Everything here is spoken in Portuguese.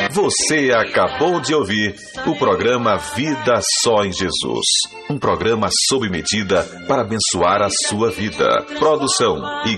Você acabou de ouvir o programa Vida Só em Jesus. Um programa sob medida para abençoar a sua vida. Produção e